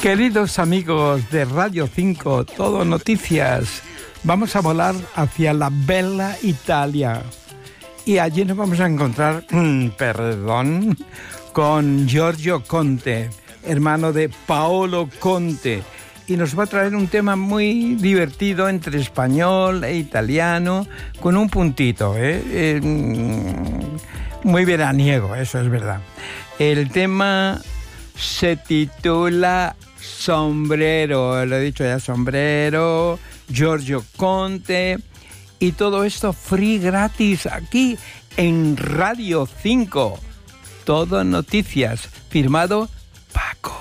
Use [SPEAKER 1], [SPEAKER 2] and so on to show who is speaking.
[SPEAKER 1] Queridos amigos de Radio 5, Todo Noticias, vamos a volar hacia la bella Italia. Y allí nos vamos a encontrar, con Giorgio Conte, hermano de Paolo Conte. Y nos va a traer un tema muy divertido entre español e italiano, con un puntito, muy veraniego, eso es verdad. El tema se titula Sombrero, lo he dicho ya, Sombrero, Giorgio Conte, y todo esto free gratis aquí en Radio 5. Todo Noticias, firmado Paco.